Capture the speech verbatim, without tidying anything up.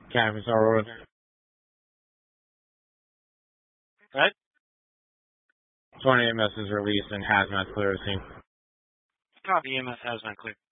Campus Road. Right? twenty E M S is released and hazmat clear the scene. Copy, E M S has been clear.